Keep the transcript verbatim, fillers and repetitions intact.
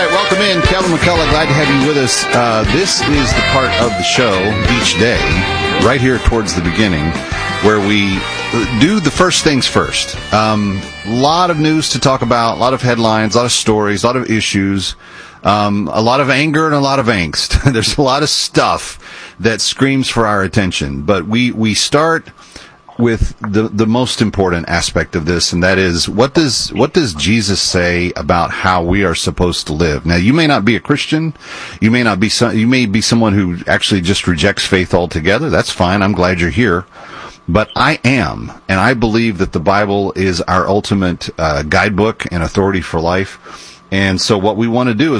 right, welcome in. Kevin McCullough, glad to have you with us. Uh, this is the part of the show each day, right here towards the beginning, where we do the first things first. A um, lot of news to talk about, a lot of headlines, a lot of stories, a lot of issues, um, a lot of anger and a lot of angst. There's a lot of stuff that screams for our attention. But we, we start with the the most important aspect of this, and that is, what does what does Jesus say about how we are supposed to live? Now, you may not be a Christian, you may not be some, you may be someone who actually just rejects faith altogether. That's fine. I'm glad you're here. But I am, and I believe that the Bible is our ultimate uh, guidebook and authority for life. And so what we want to do is